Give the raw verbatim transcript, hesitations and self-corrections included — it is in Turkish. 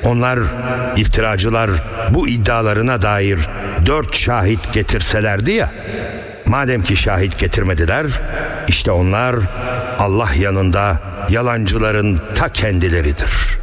Onlar, iftiracılar, bu iddialarına dair dört şahit getirselerdi ya, madem ki şahit getirmediler, işte onlar Allah yanında yalancıların ta kendileridir.